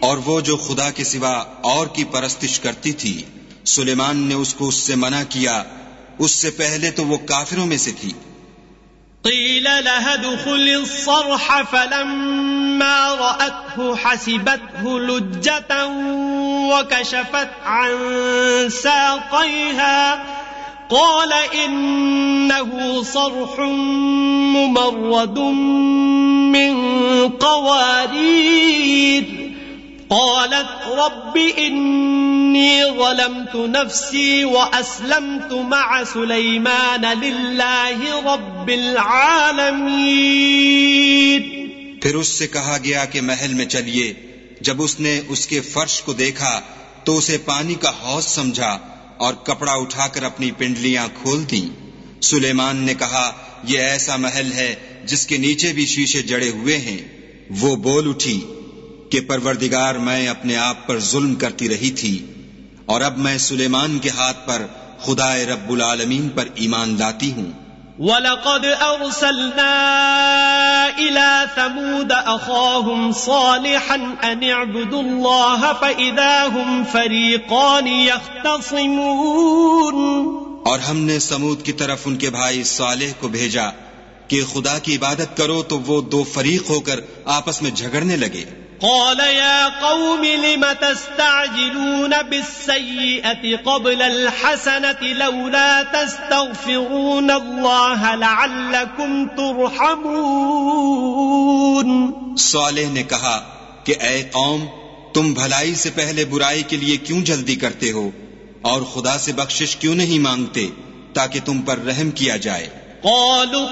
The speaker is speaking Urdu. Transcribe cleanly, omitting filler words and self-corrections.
اور وہ جو خدا کے سوا اور کی پرستش کرتی تھی، سلیمان نے اس کو اس سے منع کیا، اس سے پہلے تو وہ کافروں میں سے تھی۔ قیل لها ادخل الصرح فلما رأته حسبته لجة وكشفت عن ساقيها قال إنه صرح ممرد من قوارير قالت رب إني ظلمت نفسي وأسلمت مع سليمان لله رب العالمين۔ پھر اس سے کہا گیا کہ محل میں چلیے۔ جب اس نے اس کے فرش کو دیکھا تو اسے پانی کا حوض سمجھا اور کپڑا اٹھا کر اپنی پنڈلیاں کھول دیں۔ سلیمان نے کہا یہ ایسا محل ہے جس کے نیچے بھی شیشے جڑے ہوئے ہیں۔ وہ بول اٹھی کہ پروردگار میں اپنے آپ پر ظلم کرتی رہی تھی، اور اب میں سلیمان کے ہاتھ پر خدا رب العالمین پر ایمان لاتی ہوں۔ وَلَقَدْ أَرْسَلْنَا إِلَى ثَمُودَ أَخَاهُمْ صَالِحًا أَنِ اعْبُدُوا اللَّهَ فَإِذَا هُمْ فَرِيقَانِ يَخْتَصِمُونَ۔ اور ہم نے سمود کی طرف ان کے بھائی صالح کو بھیجا کہ خدا کی عبادت کرو، تو وہ دو فریق ہو کر آپس میں جھگڑنے لگے۔ قال يا قوم لم تستعجلون بالسيئة قبل الحسنة لولا تستغفرون الله لعلكم ترحمون۔ صالح نے کہا کہ اے قوم، تم بھلائی سے پہلے برائی کے لیے کیوں جلدی کرتے ہو، اور خدا سے بخشش کیوں نہیں مانگتے تاکہ تم پر رحم کیا جائے۔ قالوا